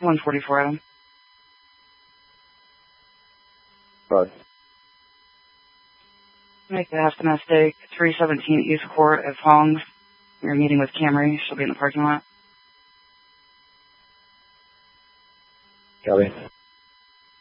144 Adam. Bye. Make the half domestic, 317 East Court of Hong. You're meeting with Camry. She'll be in the parking lot. Copy.